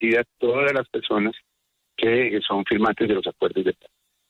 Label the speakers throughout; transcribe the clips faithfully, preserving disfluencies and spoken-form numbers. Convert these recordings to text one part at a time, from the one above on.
Speaker 1: comprometidas todas las personas que son firmantes de los acuerdos de paz.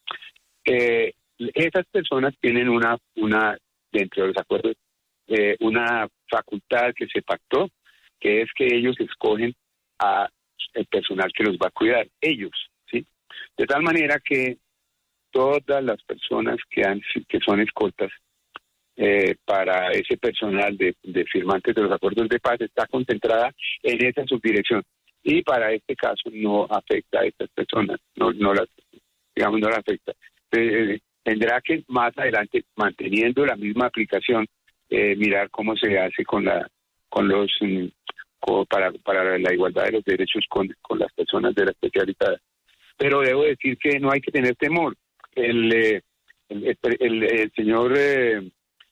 Speaker 1: Eh, esas personas tienen una, una dentro de los acuerdos, eh, una facultad que se pactó, que es que ellos escogen a el personal que los va a cuidar, ellos, ¿sí? De tal manera que todas las personas que han que son escoltas eh, para ese personal de, de firmantes de los acuerdos de paz está concentrada en esa subdirección, y para este caso no afecta a estas personas, no, no las, digamos, no las afecta. Eh, tendrá que más adelante, manteniendo la misma aplicación, eh, mirar cómo se hace con la con los um, con, para para la igualdad de los derechos con, con las personas de la especialidad. Pero debo decir que no hay que tener temor. El eh, el, el, el, el señor eh,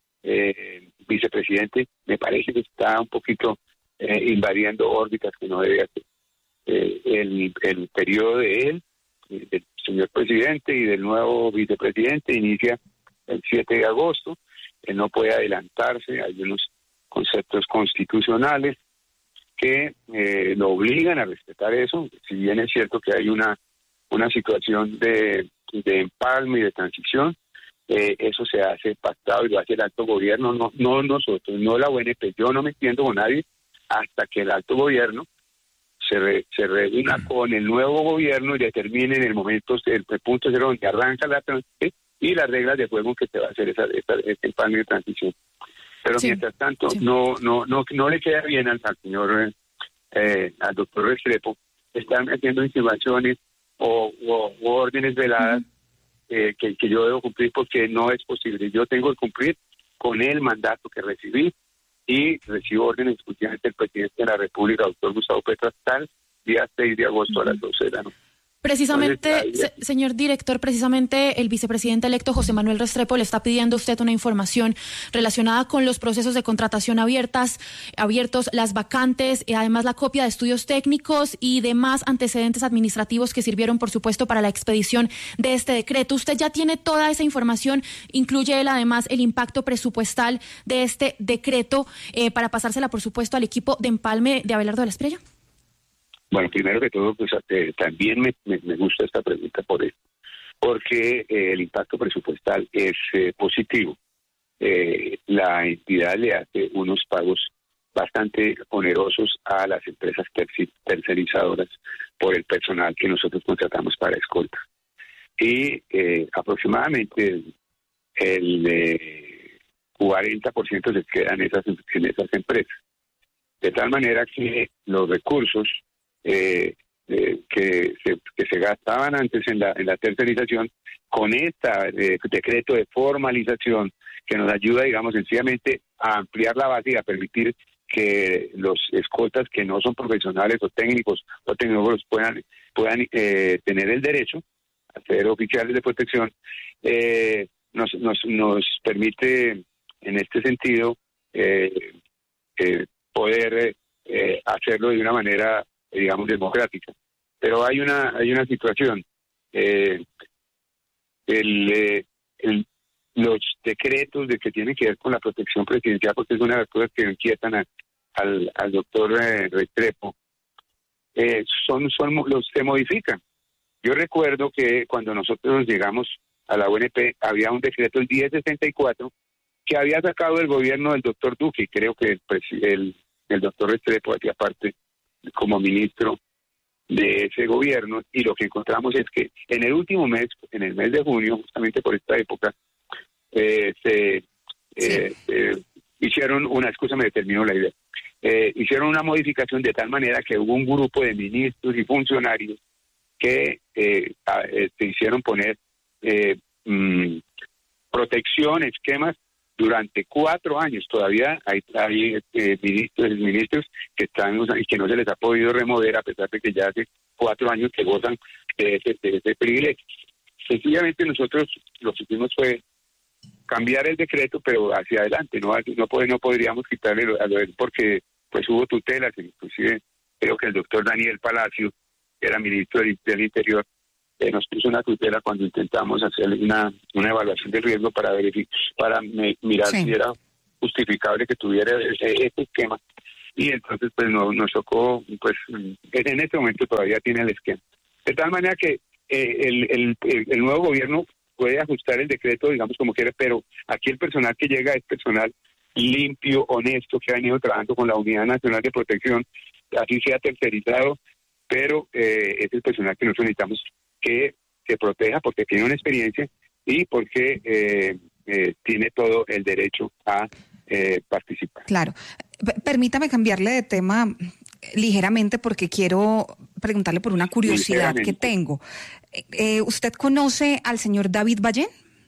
Speaker 1: eh, vicepresidente me parece que está un poquito eh, invadiendo órbitas que no debe hacer. Eh, el, el periodo de él, del señor presidente y del nuevo vicepresidente, inicia el siete de agosto. Él no puede adelantarse, hay unos conceptos constitucionales que eh, lo obligan a respetar eso. Si bien es cierto que hay una, una situación de, de empalme y de transición, eh, eso se hace pactado y lo hace el alto gobierno, no, no nosotros, no la U N P. Yo no me entiendo con nadie hasta que el alto gobierno se, re, se reúna con el nuevo gobierno y determine en el momento, el, el punto cero donde arranca la transición y las reglas de juego que se va a hacer esa, esa, ese empalme de transición. Pero sí, mientras tanto, sí. no, no, no, no le queda bien al, al señor, eh, al doctor Restrepo, están haciendo insinuaciones o, o, o órdenes veladas uh-huh. eh, que, que yo debo cumplir, porque no es posible. Yo tengo que cumplir con el mandato que recibí, y recibo órdenes exclusivamente del presidente de la República, doctor Gustavo Petro, hasta el día seis de agosto uh-huh. a las doce de la noche.
Speaker 2: Precisamente, Entonces, se, señor director, precisamente el vicepresidente electo José Manuel Restrepo le está pidiendo a usted una información relacionada con los procesos de contratación abiertas, abiertos, las vacantes, y además la copia de estudios técnicos y demás antecedentes administrativos que sirvieron, por supuesto, para la expedición de este decreto. Usted ya tiene toda esa información, incluye él además el impacto presupuestal de este decreto eh, para pasársela, por supuesto, al equipo de empalme de Abelardo de la Espriella.
Speaker 1: Bueno, primero que todo, pues eh, también me, me, me gusta esta pregunta por eso, porque eh, el impacto presupuestal es eh, positivo. Eh, la entidad le hace unos pagos bastante onerosos a las empresas terci- tercerizadoras por el personal que nosotros contratamos para escolta. Y eh, aproximadamente el, el eh, cuarenta por ciento se queda en esas, en esas empresas. De tal manera que los recursos Eh, eh, que, se, que se gastaban antes en la, en la tercerización, con este eh, decreto de formalización que nos ayuda, digamos, sencillamente a ampliar la base y a permitir que los escoltas que no son profesionales o técnicos o tecnólogos puedan, puedan eh, tener el derecho a ser oficiales de protección, eh, nos, nos, nos permite en este sentido eh, eh, poder eh, hacerlo de una manera, digamos, democrática. Pero hay una hay una situación. Eh, el, eh, el, los decretos de que tienen que ver con la protección presidencial, porque es una de las cosas que inquietan a, al, al doctor eh, Restrepo, eh, son, son los se modifican. Yo recuerdo que cuando nosotros llegamos a la U N P había un decreto, el diez sesenta y cuatro, que había sacado el gobierno del doctor Duque, y creo que el, el, el doctor Restrepo hacía parte como ministro de ese gobierno, y lo que encontramos es que en el último mes, en el mes de junio, justamente por esta época, eh, se eh, sí. eh, hicieron una, escúchame, me termino la idea, eh, hicieron una modificación de tal manera que hubo un grupo de ministros y funcionarios que eh, a, eh, se hicieron poner eh, mmm, protección, esquemas, durante cuatro años. Todavía hay, hay eh, ministros y ministros que están y que no se les ha podido remover, a pesar de que ya hace cuatro años que gozan de ese, de ese privilegio. Sencillamente nosotros lo que hicimos fue cambiar el decreto, pero hacia adelante, no no, no podríamos quitarle a lo él, porque pues hubo tutelas, inclusive creo que el doctor Daniel Palacio, que era ministro del, del Interior, Eh, nos puso una tutela cuando intentamos hacer una, una evaluación de riesgo para verificar, para me, mirar sí. si era justificable que tuviera ese, ese esquema. y entonces pues no, nos tocó, pues en este momento todavía tiene el esquema. De tal manera que eh, el, el, el, el nuevo gobierno puede ajustar el decreto, digamos, como quiere, pero aquí el personal que llega es personal limpio, honesto, que ha venido trabajando con la Unidad Nacional de Protección, así sea tercerizado, pero eh, es el personal que nosotros necesitamos que se proteja porque tiene una experiencia y porque eh, eh, tiene todo el derecho a eh, participar.
Speaker 3: Claro. P- permítame cambiarle de tema ligeramente porque quiero preguntarle por una curiosidad que tengo. Eh, ¿Usted conoce al señor David Ballén?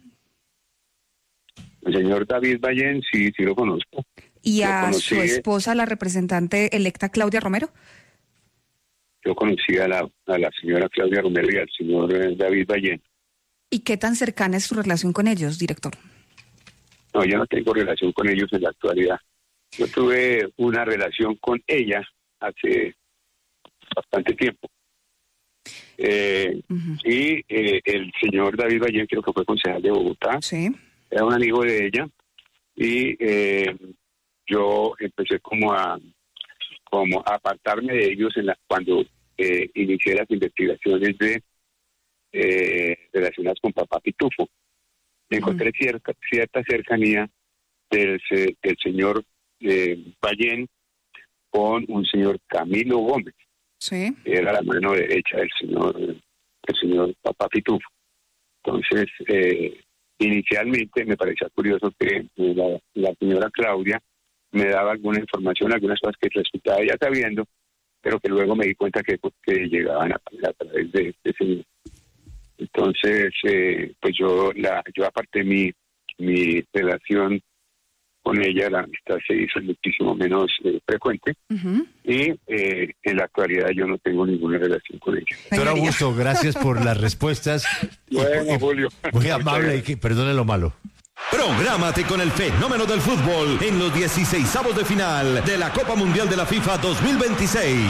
Speaker 1: El señor David Ballén, sí, sí lo conozco.
Speaker 3: ¿Y a su esposa, la representante electa Claudia Romero?
Speaker 1: Yo conocí a la, a la señora Claudia Romero y al señor David Ballén.
Speaker 3: ¿Y qué tan cercana es su relación con ellos, director?
Speaker 1: No, yo no tengo relación con ellos en la actualidad. Yo tuve una relación con ella hace bastante tiempo. Eh, uh-huh. Y eh, el señor David Ballén, creo que fue concejal de Bogotá,
Speaker 3: sí,
Speaker 1: era un amigo de ella, y eh, yo empecé como a como a apartarme de ellos en la, cuando eh, inicié las investigaciones de eh, relacionadas con Papá Pitufo. Encontré uh-huh. cierta, cierta cercanía del, del señor eh, Ballén con un señor Camilo Gómez.
Speaker 3: Sí.
Speaker 1: Era la mano derecha del señor, del señor Papá Pitufo. Entonces, eh, inicialmente me parecía curioso que la, la señora Claudia me daba alguna información, algunas cosas que resultaba ya sabiendo, pero que luego me di cuenta que, que llegaban a, a través de este señor. Entonces, eh, pues yo la yo aparté mi, mi relación con ella, la amistad se hizo muchísimo menos eh, frecuente, uh-huh. y eh, en la actualidad yo no tengo ninguna relación con ella.
Speaker 4: Doctor Augusto, gracias por las respuestas.
Speaker 1: Bueno, Julio.
Speaker 4: Muy amable y que perdone lo malo.
Speaker 5: Prográmate con el fenómeno del fútbol en los dieciseisavos de final de la Copa Mundial de la FIFA dos mil veintiséis.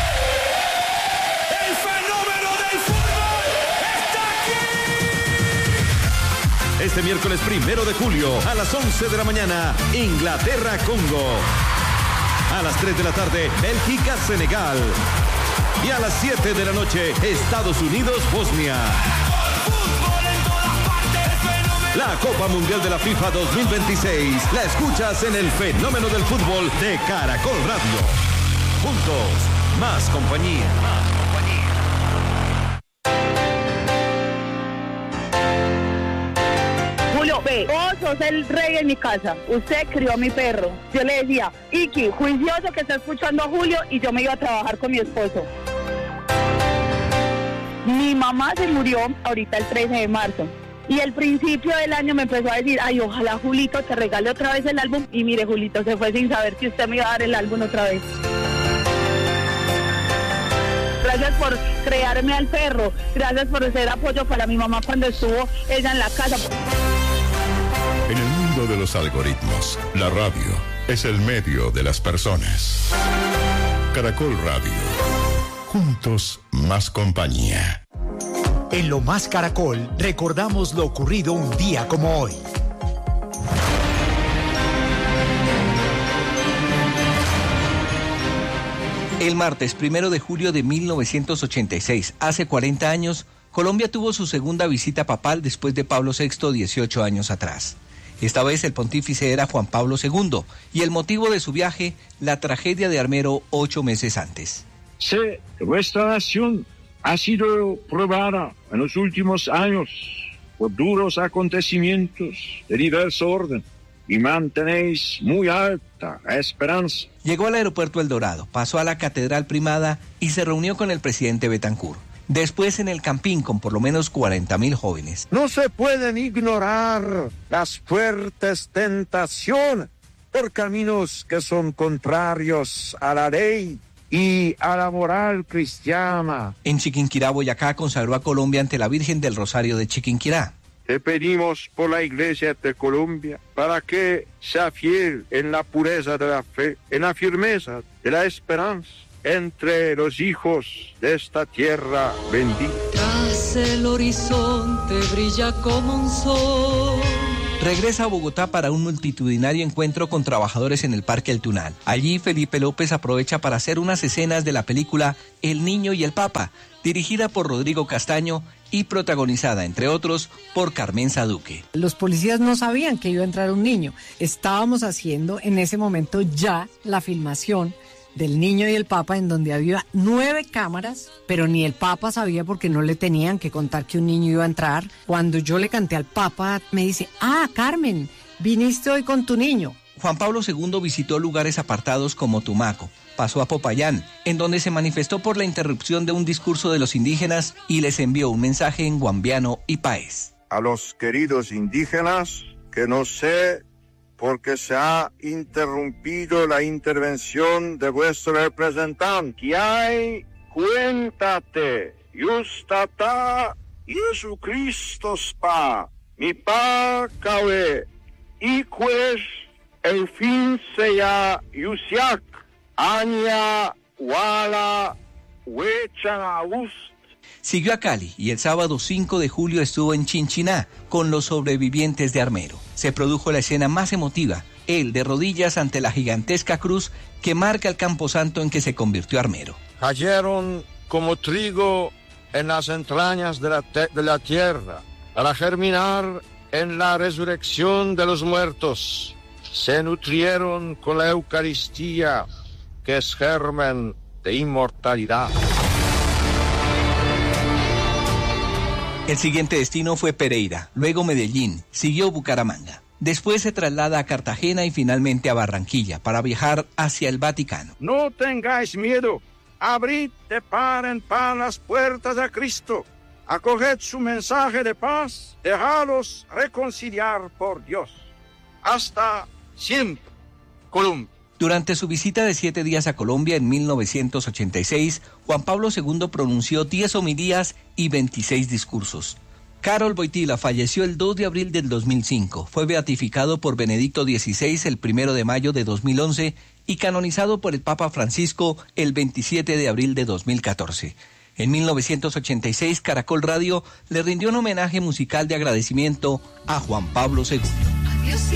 Speaker 6: ¡El fenómeno del fútbol está aquí!
Speaker 5: Este miércoles primero de julio a las once de la mañana, Inglaterra-Congo. A las tres de la tarde, Bélgica-Senegal. Y a las siete de la noche, Estados Unidos-Bosnia. La Copa Mundial de la FIFA dos mil veintiséis la escuchas en el fenómeno del fútbol de Caracol Radio. Juntos, más compañía. Más
Speaker 7: compañía. Julio, ve, vos sos el rey en mi casa. Usted crió a mi perro. Yo le decía, Iki, juicioso que está escuchando a Julio, y yo me iba a trabajar con mi esposo. Mi mamá se murió ahorita el trece de marzo. Y al principio del año me empezó a decir, ay, ojalá Julito te regale otra vez el álbum. Y mire, Julito se fue sin saber que usted me iba a dar el álbum otra vez. Gracias por crearme al perro. Gracias por ser apoyo para mi mamá cuando estuvo ella en la casa.
Speaker 8: En el mundo de los algoritmos, la radio es el medio de las personas. Caracol Radio. Juntos, más compañía.
Speaker 9: En Lo Más Caracol recordamos lo ocurrido un día como hoy.
Speaker 10: El martes primero de julio de mil novecientos ochenta y seis, hace cuarenta años, Colombia tuvo su segunda visita papal después de Pablo sexto, dieciocho años atrás. Esta vez el pontífice era Juan Pablo segundo y el motivo de su viaje, la tragedia de Armero ocho meses antes.
Speaker 11: Sé que vuestra nación ha sido probada en los últimos años por duros acontecimientos de diverso orden y mantenéis muy alta la esperanza.
Speaker 10: Llegó al aeropuerto El Dorado, pasó a la Catedral Primada y se reunió con el presidente Betancur. Después en el Campín con por lo menos cuarenta mil jóvenes.
Speaker 12: No se pueden ignorar las fuertes tentaciones por caminos que son contrarios a la ley y a la moral cristiana.
Speaker 10: En Chiquinquirá, Boyacá, consagró a Colombia ante la Virgen del Rosario de Chiquinquirá.
Speaker 12: Te pedimos por la Iglesia de Colombia para que sea fiel en la pureza de la fe, en la firmeza de la esperanza entre los hijos de esta tierra bendita.
Speaker 13: Tras el horizonte brilla como un sol
Speaker 10: regresa a Bogotá para un multitudinario encuentro con trabajadores en el Parque El Tunal. Allí Felipe López aprovecha para hacer unas escenas de la película El Niño y el Papa, dirigida por Rodrigo Castaño y protagonizada, entre otros, por Carmenza Duque.
Speaker 13: Los policías no sabían que iba a entrar un niño. Estábamos haciendo en ese momento ya la filmación del Niño y el Papa, en donde había nueve cámaras, pero ni el Papa sabía porque no le tenían que contar que un niño iba a entrar. Cuando yo le canté al Papa, me dice, ah, Carmen, viniste hoy con tu niño.
Speaker 10: Juan Pablo segundo visitó lugares apartados como Tumaco, pasó a Popayán, en donde se manifestó por la interrupción de un discurso de los indígenas y les envió un mensaje en guambiano y paez.
Speaker 12: A los queridos indígenas, que no sé por qué se ha interrumpido la intervención de vuestro representante. Que hay, cuéntate, yustata, Jesucristo pa, mi pa cawe, y pues el fin sea yusiak, aña, wala, wechan
Speaker 10: Siguió a Cali y el sábado cinco de julio estuvo en Chinchiná con los sobrevivientes de Armero. Se produjo la escena más emotiva, él de rodillas ante la gigantesca cruz que marca el camposanto en que se convirtió Armero.
Speaker 11: Cayeron como trigo en las entrañas de la, te- de la tierra para germinar en la resurrección de los muertos. Se nutrieron con la Eucaristía, que es germen de inmortalidad.
Speaker 10: El siguiente destino fue Pereira, luego Medellín, siguió Bucaramanga. Después se traslada a Cartagena y finalmente a Barranquilla para viajar hacia el Vaticano.
Speaker 12: No tengáis miedo, abrid de par en par las puertas a Cristo, acoged su mensaje de paz, dejados reconciliar por Dios. Hasta siempre, Colombia.
Speaker 10: Durante su visita de siete días a Colombia en mil novecientos ochenta y seis, Juan Pablo segundo pronunció diez homilías y veintiséis discursos. Karol Wojtyła falleció el dos de abril del dos mil cinco. Fue beatificado por Benedicto dieciséis el primero de mayo de dos mil once y canonizado por el Papa Francisco el veintisiete de abril de dos mil catorce. En mil novecientos ochenta y seis, Caracol Radio le rindió un homenaje musical de agradecimiento a Juan Pablo segundo.